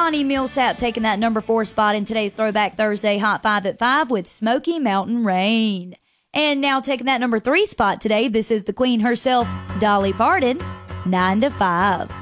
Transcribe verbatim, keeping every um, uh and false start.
Johnny Millsap taking that number four spot in today's Throwback Thursday Hot Five at Five with Smoky Mountain Rain. And now taking that number three spot today, this is the queen herself, Dolly Parton, Nine to Five.